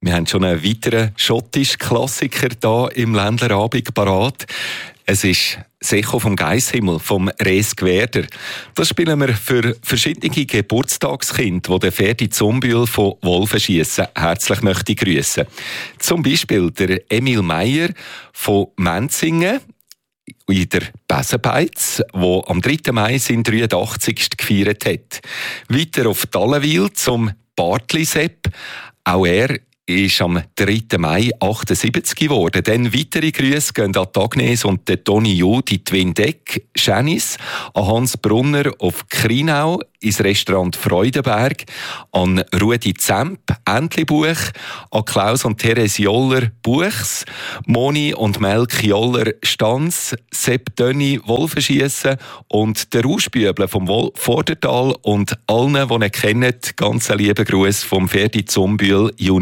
Wir haben schon einen weiteren schottischen Klassiker hier im Ländlerabend parat. Es ist «Das Echo vom Geisshimmel» vom Res Gwerder. Das spielen wir für verschiedene Geburtstagskinder, die den Ferdi Zumbühl von Wolfenschiessen herzlich möchte grüssen. Zum Beispiel der Emil Meyer von Menzingen in der Besenbeiz, der am 3. Mai seinen 83. gefeiert hat. Weiter auf Dallenwil zum Bartli Sepp. Auch er ist am 3. Mai 78 geworden. Dann weitere Grüße gehen an Agnes und den Toni Jud in die Windeck, Schänis, an Hans Brunner auf Krinau, ins Restaurant Freudenberg, an Rudi Zemp, Entlebuch, an Klaus und Therese Joller, Buchs, Moni und Melk Joller, Stanz, Sepp Dönni, Wolfenschiessen und der Rauschbüble vom Vordertal und allen, die ihn kennen, ganz lieben Gruß vom Ferdi Zumbühl Junior.